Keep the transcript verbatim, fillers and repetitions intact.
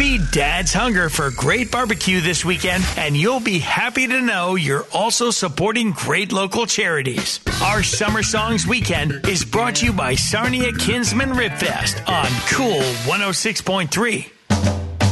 Feed Dad's hunger for great barbecue this weekend, and you'll be happy to know you're also supporting great local charities. Our Summer Songs Weekend is brought to you by Sarnia Kinsman Rib Fest on Cool one oh six point three.